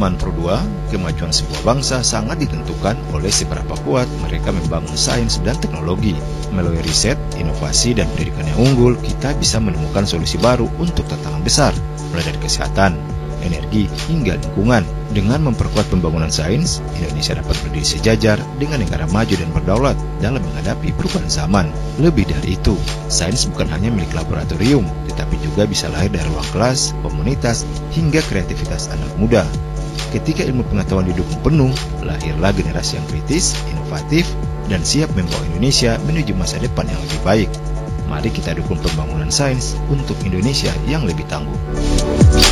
zaman Pro 2, kemajuan sebuah bangsa sangat ditentukan oleh seberapa kuat mereka membangun sains dan teknologi. Melalui riset, inovasi, dan pendidikan yang unggul, kita bisa menemukan solusi baru untuk tantangan besar, mulai dari kesehatan, energi, hingga lingkungan. Dengan memperkuat pembangunan sains, Indonesia dapat berdiri sejajar dengan negara maju dan berdaulat dalam menghadapi perubahan zaman. Lebih dari itu, sains bukan hanya milik laboratorium, tetapi juga bisa lahir dari ruang kelas, komunitas, hingga kreativitas anak muda. Ketika ilmu pengetahuan didukung penuh, lahirlah generasi yang kritis, inovatif, dan siap membawa Indonesia menuju masa depan yang lebih baik. Mari kita dukung pembangunan sains untuk Indonesia yang lebih tangguh.